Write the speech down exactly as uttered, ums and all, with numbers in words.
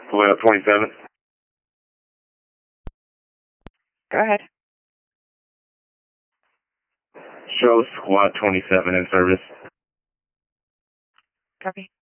Flight up twenty-seven. Go ahead. Show squad twenty-seven in service. Copy.